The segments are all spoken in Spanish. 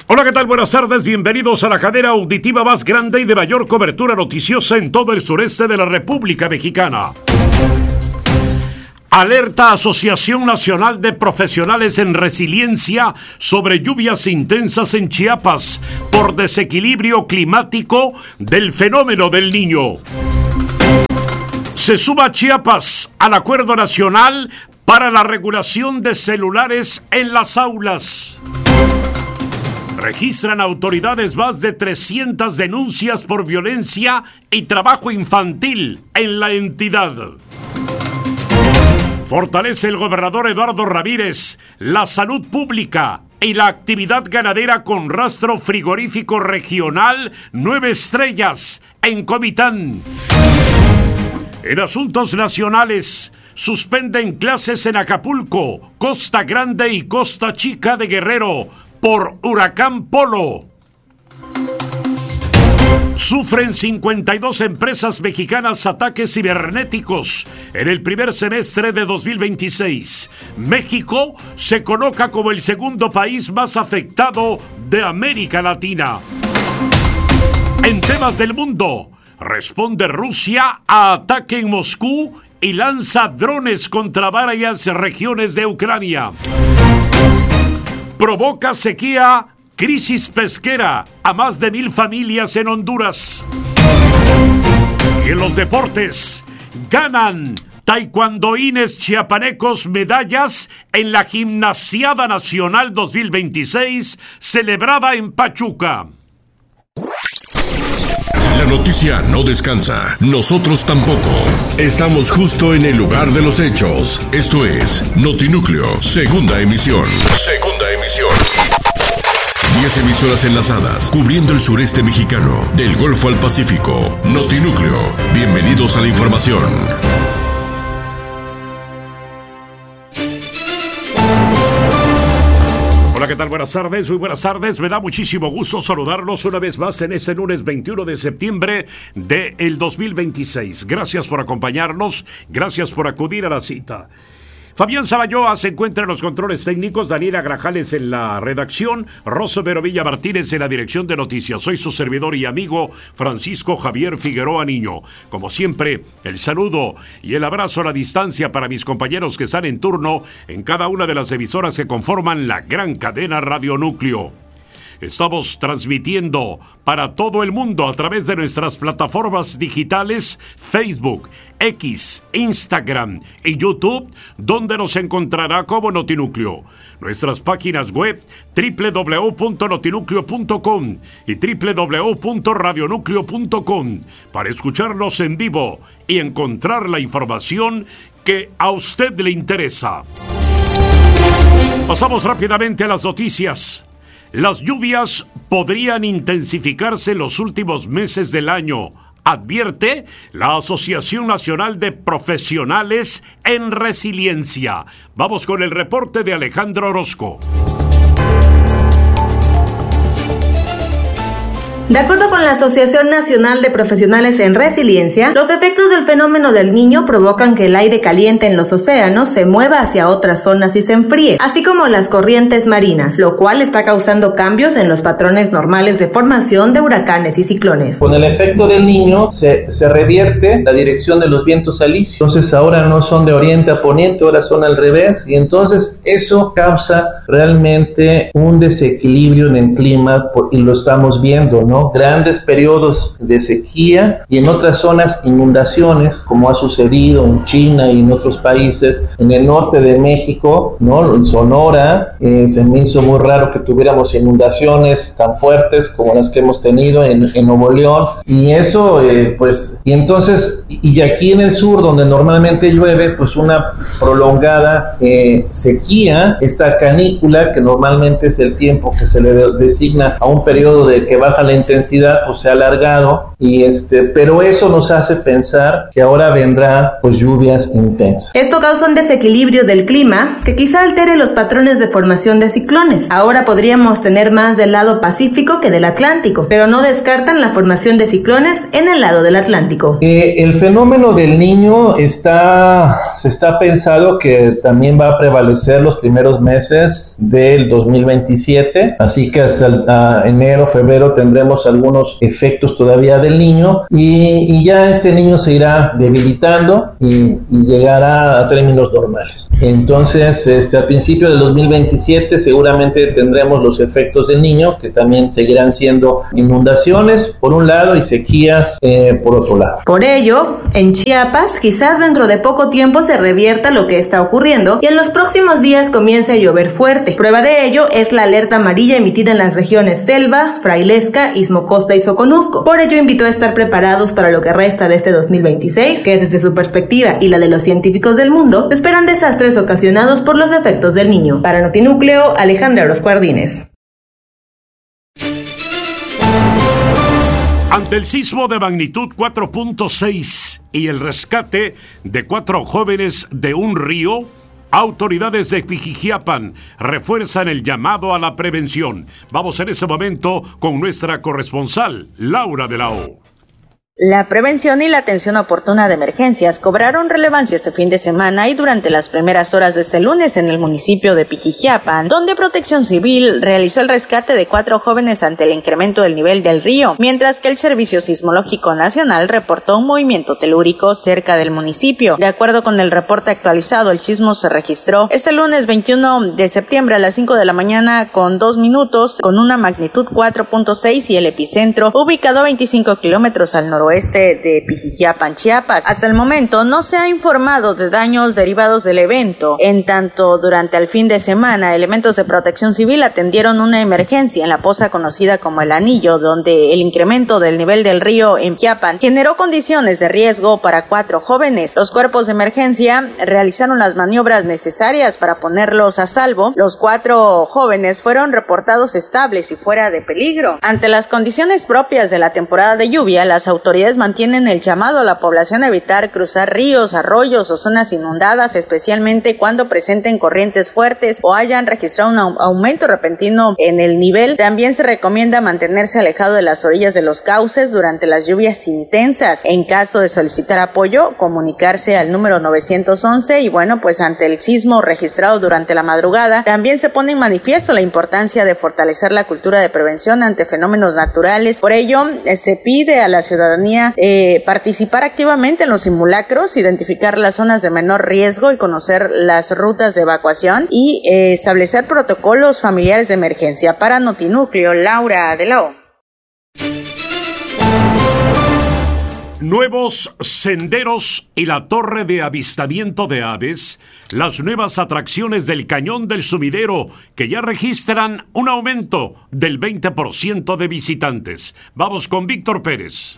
Hola, ¿qué tal? Buenas tardes, bienvenidos a la cadena auditiva más grande y de mayor cobertura noticiosa en todo el sureste de la República Mexicana. Alerta Asociación Nacional de Profesionales en Resiliencia sobre lluvias intensas en Chiapas por desequilibrio climático del fenómeno del Niño. Se suma Chiapas al Acuerdo Nacional para la regulación de celulares en las aulas. Registran autoridades más de 300 denuncias por violencia y trabajo infantil en la entidad. Fortalece el gobernador Eduardo Ramírez la salud pública y la actividad ganadera con rastro frigorífico regional 9 estrellas en Comitán. En asuntos nacionales, suspenden clases en Acapulco, Costa Grande y Costa Chica de Guerrero por huracán Polo. Sufren 52 empresas mexicanas ataques cibernéticos en el primer semestre de 2026. México se coloca como el segundo país más afectado de América Latina. En temas del mundo, responde Rusia a ataque en Moscú y lanza drones contra varias regiones de Ucrania. Provoca sequía, crisis pesquera a más de 1,000 familias en Honduras. Y en los deportes, ganan taekwondoines chiapanecos medallas en la Gimnasiada Nacional 2026 celebrada en Pachuca. La noticia no descansa, nosotros tampoco. Estamos justo en el lugar de los hechos. Esto es Notinúcleo, segunda emisión. 10 emisoras enlazadas, cubriendo el sureste mexicano, del Golfo al Pacífico. Notinúcleo, bienvenidos a la información. Hola, ¿qué tal? Buenas tardes, muy buenas tardes. Me da muchísimo gusto saludarlos una vez más en este lunes 21 de septiembre del 2026. Gracias por acompañarnos, gracias por acudir a la cita. Fabián Sabayoa se encuentra en los controles técnicos, Daniela Grajales en la redacción, Rosso Verovilla Martínez en la dirección de noticias. Soy su servidor y amigo Francisco Javier Figueroa Niño. Como siempre, el saludo y el abrazo a la distancia para mis compañeros que están en turno en cada una de las emisoras que conforman la gran cadena Radio Núcleo. Estamos transmitiendo para todo el mundo a través de nuestras plataformas digitales Facebook, X, Instagram y YouTube, donde nos encontrará como Notinúcleo. Nuestras páginas web www.notinucleo.com y www.radionúcleo.com para escucharnos en vivo y encontrar la información que a usted le interesa. Pasamos rápidamente a las noticias. Las lluvias podrían intensificarse en los últimos meses del año, advierte la Asociación Nacional de Profesionales en Resiliencia. Vamos con el reporte de Alejandro Orozco. De acuerdo con la Asociación Nacional de Profesionales en Resiliencia, los efectos del fenómeno del Niño provocan que el aire caliente en los océanos se mueva hacia otras zonas y se enfríe, así como las corrientes marinas, lo cual está causando cambios en los patrones normales de formación de huracanes y ciclones. Con el efecto del Niño se revierte la dirección de los vientos alisios, entonces ahora no son de oriente a poniente, ahora son al revés, y entonces eso causa realmente un desequilibrio en el clima y lo estamos viendo, ¿no? Grandes periodos de sequía y en otras zonas inundaciones, como ha sucedido en China y en otros países. En el norte de México, ¿no? En Sonora, se me hizo muy raro que tuviéramos inundaciones tan fuertes como las que hemos tenido en Nuevo León, y eso y entonces, y aquí en el sur donde normalmente llueve, pues una prolongada sequía, esta canícula que normalmente es el tiempo que se le designa a un periodo de que baja la intensidad pues se ha alargado pero eso nos hace pensar que ahora vendrán pues lluvias intensas. Esto causa un desequilibrio del clima que quizá altere los patrones de formación de ciclones. Ahora podríamos tener más del lado Pacífico que del Atlántico, pero no descartan la formación de ciclones en el lado del Atlántico. El fenómeno del Niño se está pensado que también va a prevalecer los primeros meses del 2027, así que hasta enero, febrero tendremos algunos efectos todavía del Niño y ya este Niño se irá debilitando y llegará a términos normales. Entonces, al principio del 2027 seguramente tendremos los efectos del Niño, que también seguirán siendo inundaciones por un lado y sequías por otro lado. Por ello, en Chiapas, quizás dentro de poco tiempo se revierta lo que está ocurriendo y en los próximos días comience a llover fuerte. Prueba de ello es la alerta amarilla emitida en las regiones Selva, Frailesca, Istmo Costa y Soconusco. Por ello invitó a estar preparados para lo que resta de este 2026, que desde su perspectiva y la de los científicos del mundo, esperan desastres ocasionados por los efectos del Niño. Para Notinúcleo, Alejandra Orozco Ardínez. Ante el sismo de magnitud 4.6 y el rescate de 4 jóvenes de un río, autoridades de Pijijiapan refuerzan el llamado a la prevención. Vamos en ese momento con nuestra corresponsal, Laura de la O. La prevención y la atención oportuna de emergencias cobraron relevancia este fin de semana y durante las primeras horas de este lunes en el municipio de Pijijiapan, donde Protección Civil realizó el rescate de 4 jóvenes ante el incremento del nivel del río, mientras que el Servicio Sismológico Nacional reportó un movimiento telúrico cerca del municipio. De acuerdo con el reporte actualizado, el sismo se registró este lunes 21 de septiembre a las 5 de la mañana con 2 minutos, con una magnitud 4.6 y el epicentro ubicado a 25 kilómetros al noroeste de Pijijiapan, Chiapas. Hasta el momento no se ha informado de daños derivados del evento. En tanto, durante el fin de semana, elementos de Protección Civil atendieron una emergencia en la poza conocida como El Anillo, donde el incremento del nivel del río en Chiapan generó condiciones de riesgo para 4 jóvenes. Los cuerpos de emergencia realizaron las maniobras necesarias para ponerlos a salvo. Los 4 jóvenes fueron reportados estables y fuera de peligro. Ante las condiciones propias de la temporada de lluvia, las autoridades mantienen el llamado a la población a evitar cruzar ríos, arroyos o zonas inundadas, especialmente cuando presenten corrientes fuertes o hayan registrado un aumento repentino en el nivel. También se recomienda mantenerse alejado de las orillas de los cauces durante las lluvias intensas. En caso de solicitar apoyo, comunicarse al número 911 y pues ante el sismo registrado durante la madrugada, también se pone en manifiesto la importancia de fortalecer la cultura de prevención ante fenómenos naturales. Por ello, se pide a la ciudadanía participar activamente en los simulacros, identificar las zonas de menor riesgo y conocer las rutas de evacuación y establecer protocolos familiares de emergencia. Para Notinúcleo, Laura de la O. Nuevos senderos y la torre de avistamiento de aves, las nuevas atracciones del Cañón del Sumidero, que ya registran un aumento del 20% de visitantes. Vamos con Víctor Pérez.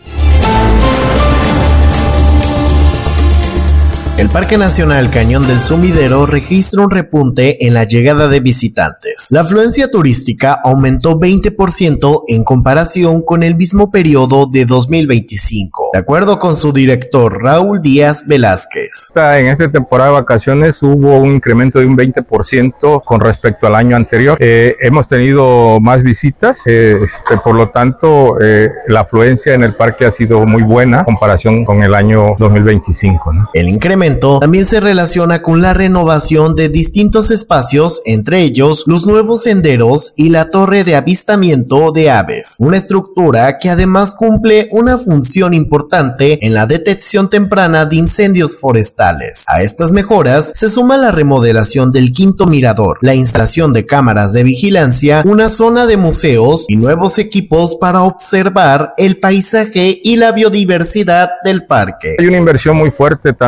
El Parque Nacional Cañón del Sumidero registra un repunte en la llegada de visitantes. La afluencia turística aumentó 20% en comparación con el mismo periodo de 2025, de acuerdo con su director Raúl Díaz Velázquez. En esta temporada de vacaciones hubo un incremento de un 20% con respecto al año anterior. Hemos tenido más visitas, por lo tanto la afluencia en el parque ha sido muy buena en comparación con el año 2025, ¿no? El incremento también se relaciona con la renovación de distintos espacios, entre ellos los nuevos senderos y la torre de avistamiento de aves, una estructura que además cumple una función importante en la detección temprana de incendios forestales. A estas mejoras se suma la remodelación del quinto mirador, la instalación de cámaras de vigilancia, una zona de museos y nuevos equipos para observar el paisaje y la biodiversidad del parque. Hay una inversión muy fuerte tanto del municipio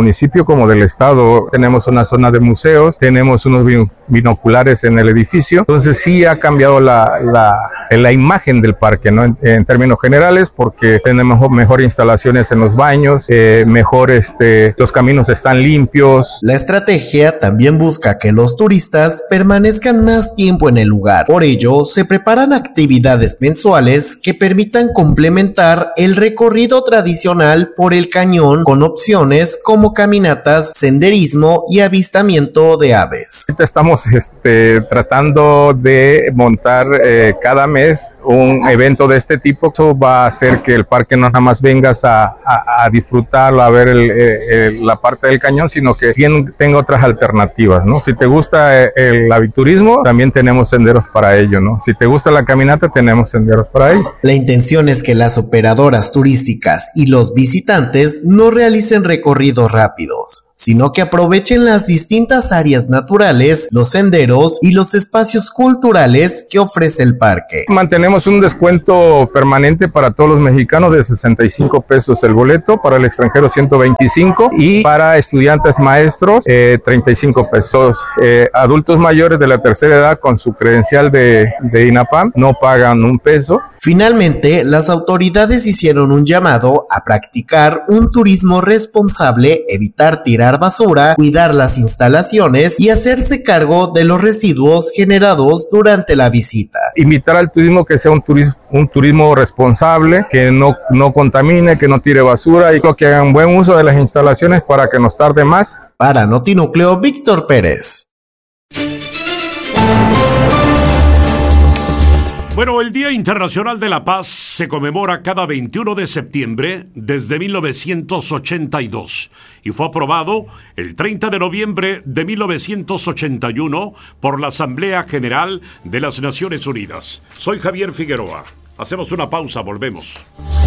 municipio como del estado. Tenemos una zona de museos, tenemos unos binoculares en el edificio, entonces sí ha cambiado la imagen del parque, ¿no? En términos generales, porque tenemos mejores instalaciones en los baños, los caminos están limpios. La estrategia también busca que los turistas permanezcan más tiempo en el lugar. Por ello, se preparan actividades mensuales que permitan complementar el recorrido tradicional por el cañón con opciones como caminatas, senderismo y avistamiento de aves. Ahorita estamos tratando de montar cada mes un evento de este tipo. Eso va a hacer que el parque no nada más vengas a disfrutarlo, a ver la parte del cañón, sino que tenga otras alternativas, ¿no? Si te gusta el aviturismo, también tenemos senderos para ello, ¿no? Si te gusta la caminata, tenemos senderos para ello. La intención es que las operadoras turísticas y los visitantes no realicen recorridos rápidos, sino que aprovechen las distintas áreas naturales, los senderos y los espacios culturales que ofrece el parque. Mantenemos un descuento permanente para todos los mexicanos de 65 pesos el boleto, para el extranjero 125 y para estudiantes maestros 35 pesos. Adultos mayores de la tercera edad con su credencial de INAPAM no pagan un peso. Finalmente, las autoridades hicieron un llamado a practicar un turismo responsable, evitar tirar basura, cuidar las instalaciones y hacerse cargo de los residuos generados durante la visita. Invitar al turismo que sea un turismo responsable, que no contamine, que no tire basura y que hagan buen uso de las instalaciones para que nos tarde más. Para Notinúcleo, Víctor Pérez. Bueno, el Día Internacional de la Paz se conmemora cada 21 de septiembre desde 1982 y fue aprobado el 30 de noviembre de 1981 por la Asamblea General de las Naciones Unidas. Soy Javier Figueroa. Hacemos una pausa, volvemos.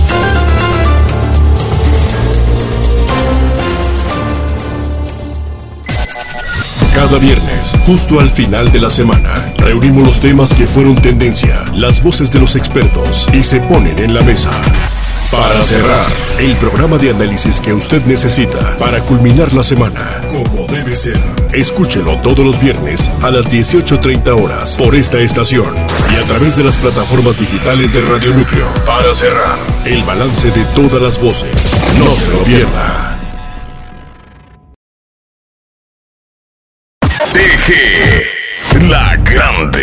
Cada viernes, justo al final de la semana, reunimos los temas que fueron tendencia, las voces de los expertos y se ponen en la mesa. Para cerrar, el programa de análisis que usted necesita para culminar la semana, como debe ser. Escúchelo todos los viernes a las 18:30 horas por esta estación y a través de las plataformas digitales de Radio Núcleo. Para cerrar, el balance de todas las voces. No se lo pierda. TG, la grande.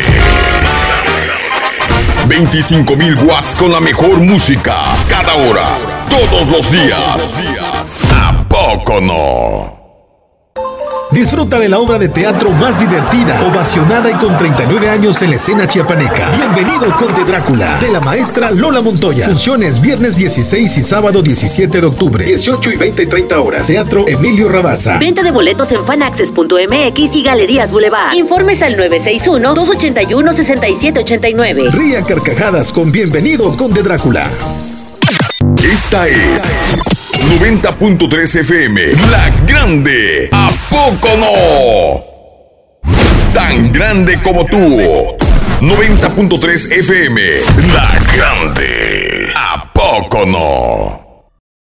25,000 watts con la mejor música, cada hora, todos los días. ¿A poco no? Disfruta de la obra de teatro más divertida, ovacionada y con 39 años en la escena chiapaneca. Bienvenido Conde Drácula, de la maestra Lola Montoya. Funciones viernes 16 y sábado 17 de octubre, 18 y 20 y 30 horas. Teatro Emilio Rabasa. Venta de boletos en fanaccess.mx y Galerías Boulevard. Informes al 961-281-6789. Ría carcajadas con Bienvenido Conde Drácula. Esta es 90.3 FM, La Grande. ¿A poco no? Tan grande como tú. 90.3 FM, La Grande. ¿A poco no?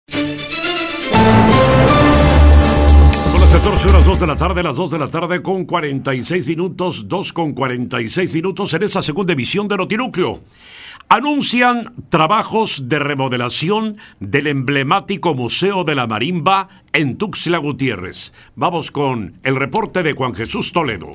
Son las 14 horas, 2 de la tarde, las 2 de la tarde con 46 minutos, 2 con 46 minutos en esa segunda emisión de Notinúcleo. Anuncian trabajos de remodelación del emblemático Museo de la Marimba en Tuxtla Gutiérrez. Vamos con el reporte de Juan Jesús Toledo.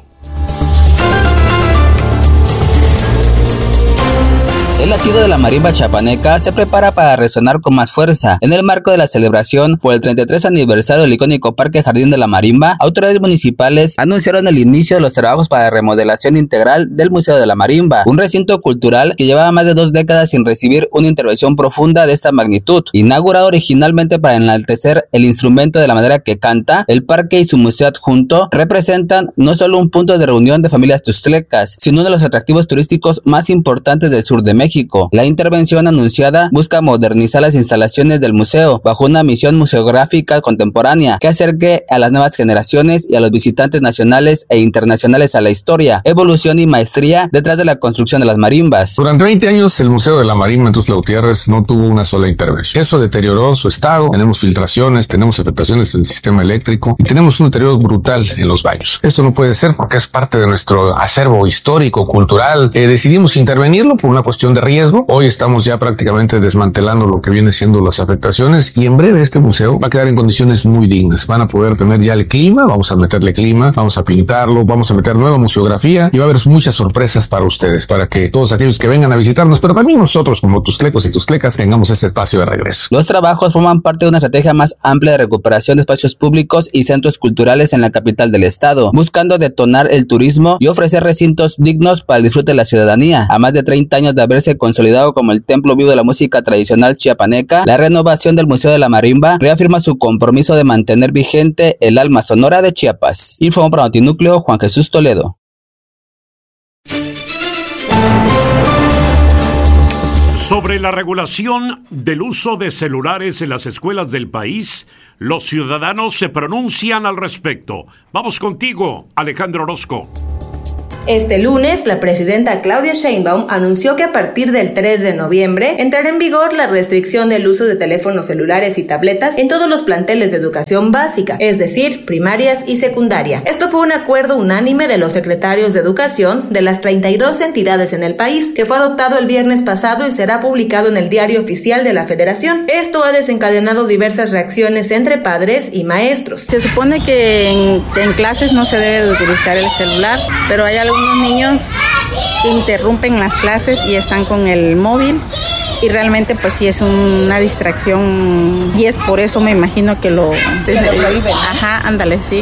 El latido de la marimba chiapaneca se prepara para resonar con más fuerza. En el marco de la celebración por el 33 aniversario del icónico Parque Jardín de la Marimba, autoridades municipales anunciaron el inicio de los trabajos para remodelación integral del Museo de la Marimba, un recinto cultural que llevaba más de 2 décadas sin recibir una intervención profunda de esta magnitud. Inaugurado originalmente para enaltecer el instrumento de la madera que canta, el parque y su museo adjunto representan no solo un punto de reunión de familias tuxtlecas, sino uno de los atractivos turísticos más importantes del sur de México. México. La intervención anunciada busca modernizar las instalaciones del museo bajo una misión museográfica contemporánea que acerque a las nuevas generaciones y a los visitantes nacionales e internacionales a la historia, evolución y maestría detrás de la construcción de las marimbas. Durante 20 años el Museo de la Marimba en Tuxtla Gutiérrez no tuvo una sola intervención. Eso deterioró su estado, tenemos filtraciones, tenemos afectaciones del sistema eléctrico y tenemos un deterioro brutal en los baños. Esto no puede ser porque es parte de nuestro acervo histórico, cultural. Decidimos intervenirlo por una cuestión de riesgo. Hoy estamos ya prácticamente desmantelando lo que viene siendo las afectaciones y en breve este museo va a quedar en condiciones muy dignas. Van a poder tener ya el clima, vamos a meterle clima, vamos a pintarlo, vamos a meter nueva museografía y va a haber muchas sorpresas para ustedes, para que todos aquellos que vengan a visitarnos, pero también nosotros como tuxtlecos y tuxtlecas tengamos este espacio de regreso. Los trabajos forman parte de una estrategia más amplia de recuperación de espacios públicos y centros culturales en la capital del estado, buscando detonar el turismo y ofrecer recintos dignos para el disfrute de la ciudadanía. A más de 30 años de haberse consolidado como el templo vivo de la música tradicional chiapaneca, la renovación del Museo de la Marimba reafirma su compromiso de mantener vigente el alma sonora de Chiapas. Informó para Notinúcleo Juan Jesús Toledo. Sobre la regulación del uso de celulares en las escuelas del país, los ciudadanos se pronuncian al respecto. Vamos contigo, Alejandro Orozco. Este lunes, la presidenta Claudia Sheinbaum anunció que a partir del 3 de noviembre entrará en vigor la restricción del uso de teléfonos celulares y tabletas en todos los planteles de educación básica, es decir, primarias y secundaria. Esto fue un acuerdo unánime de los secretarios de educación de las 32 entidades en el país, que fue adoptado el viernes pasado y será publicado en el Diario Oficial de la Federación. Esto ha desencadenado diversas reacciones entre padres y maestros. Se supone que en clases no se debe de utilizar el celular, pero hay algunos niños que interrumpen las clases y están con el móvil y realmente pues sí es una distracción y es por eso me imagino que lo prohíben. Ajá, ándale, sí.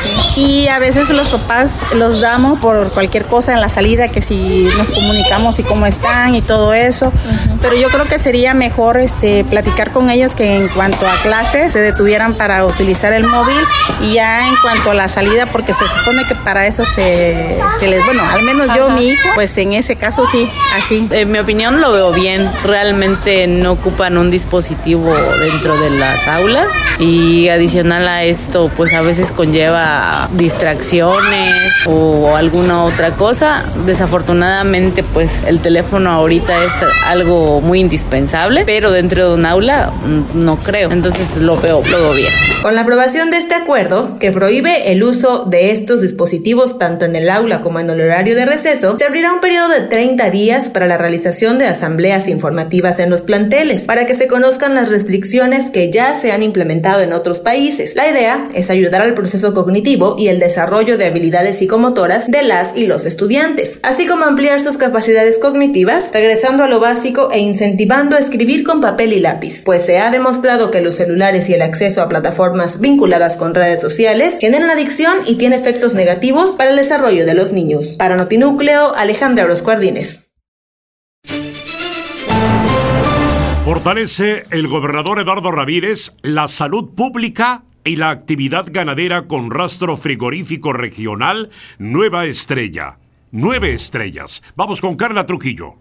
Y a veces los papás los damos por cualquier cosa en la salida, que si nos comunicamos y cómo están y todo eso, pero yo creo que sería mejor platicar con ellos que en cuanto a clases se detuvieran para utilizar el móvil y ya en cuanto a la salida, porque se supone que para eso se les, bueno, al menos yo, mi hijo, pues en ese caso sí, así. En mi opinión lo veo bien, realmente no ocupan un dispositivo dentro de las aulas y adicional a esto pues a veces conlleva distracciones o alguna otra cosa. Desafortunadamente pues el teléfono ahorita es algo muy indispensable, pero dentro de un aula no creo, entonces lo veo bien. Con la aprobación de este acuerdo, que prohíbe el uso de estos dispositivos tanto en el aula como en el horario de receso, se abrirá un periodo de 30 días para la realización de asambleas informativas en los planteles, para que se conozcan las restricciones que ya se han implementado en otros países. La idea es ayudar al proceso cognitivo y el desarrollo de habilidades psicomotoras de las y los estudiantes, así como ampliar sus capacidades cognitivas, regresando a lo básico e incentivando a escribir con papel y lápiz, pues se ha demostrado que los celulares y el acceso a plataformas vinculadas con redes sociales generan adicción y tiene efectos negativos para el desarrollo de los niños. Para Notinúcleo, Alejandra Orozco Ardínez. Fortalece el gobernador Eduardo Ramírez la salud pública y la actividad ganadera con rastro frigorífico regional Nueva Estrella. 9 estrellas. Vamos con Carla Trujillo.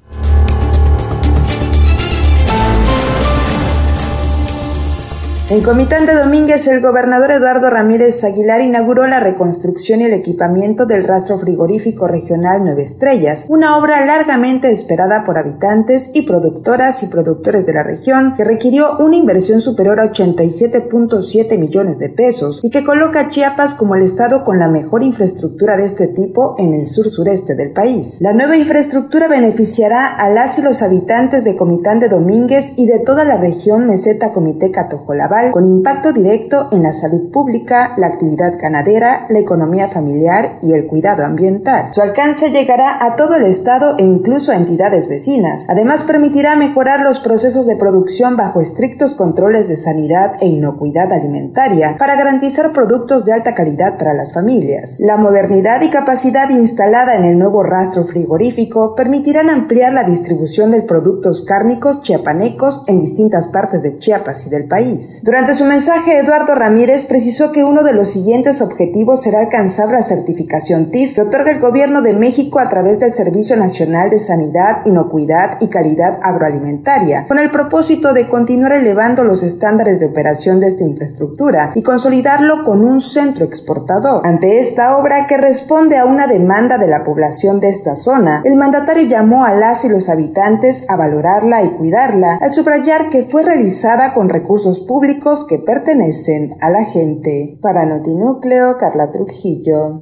En Comitán de Domínguez, el gobernador Eduardo Ramírez Aguilar inauguró la reconstrucción y el equipamiento del rastro frigorífico regional 9 Estrellas, una obra largamente esperada por habitantes y productoras y productores de la región, que requirió una inversión superior a 87.7 millones de pesos y que coloca a Chiapas como el estado con la mejor infraestructura de este tipo en el sur-sureste del país. La nueva infraestructura beneficiará a las y los habitantes de Comitán de Domínguez y de toda la región Meseta Comiteca Tojolabal, con impacto directo en la salud pública, la actividad ganadera, la economía familiar y el cuidado ambiental. Su alcance llegará a todo el estado e incluso a entidades vecinas. Además, permitirá mejorar los procesos de producción bajo estrictos controles de sanidad e inocuidad alimentaria para garantizar productos de alta calidad para las familias. La modernidad y capacidad instalada en el nuevo rastro frigorífico permitirán ampliar la distribución de productos cárnicos chiapanecos en distintas partes de Chiapas y del país. Durante su mensaje, Eduardo Ramírez precisó que uno de los siguientes objetivos será alcanzar la certificación TIF que otorga el Gobierno de México a través del Servicio Nacional de Sanidad, Inocuidad y Calidad Agroalimentaria, con el propósito de continuar elevando los estándares de operación de esta infraestructura y consolidarlo con un centro exportador. Ante esta obra, que responde a una demanda de la población de esta zona, el mandatario llamó a las y los habitantes a valorarla y cuidarla, al subrayar que fue realizada con recursos públicos que pertenecen a la gente. Para Notinúcleo, Carla Trujillo.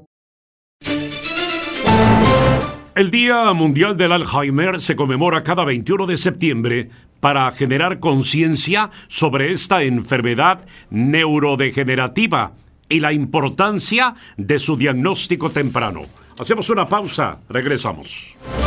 El Día Mundial del Alzheimer se conmemora cada 21 de septiembre para generar conciencia sobre esta enfermedad neurodegenerativa y la importancia de su diagnóstico temprano. Hacemos una pausa, regresamos.